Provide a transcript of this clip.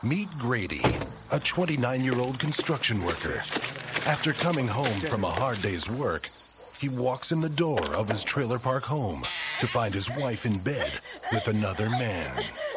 Meet Grady, a 29-year-old construction worker. After coming home from a hard day's work, he walks in the door of his trailer park home to find his wife in bed with another man.